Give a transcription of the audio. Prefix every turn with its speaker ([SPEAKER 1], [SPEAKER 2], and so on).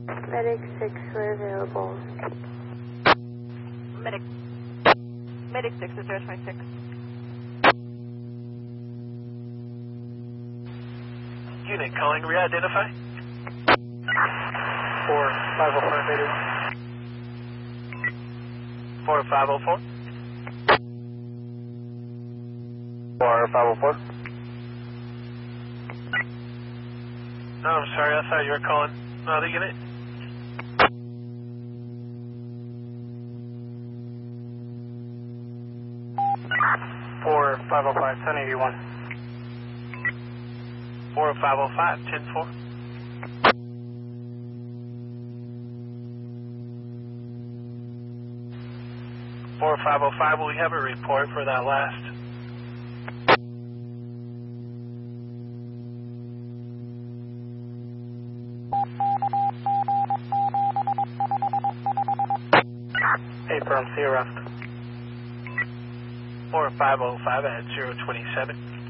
[SPEAKER 1] Medic 6, we're available.
[SPEAKER 2] Medic 6 is 026.
[SPEAKER 3] Unit calling, re-identify.
[SPEAKER 4] 4504,
[SPEAKER 3] 4504.
[SPEAKER 4] 4504.
[SPEAKER 3] No, I'm sorry, I thought you were calling another unit.
[SPEAKER 4] Four 505, 1081.
[SPEAKER 3] 4505, 10-4. 4505, will we have a report for that last?
[SPEAKER 4] Hey, firm, see you around.
[SPEAKER 3] 4505 at 027.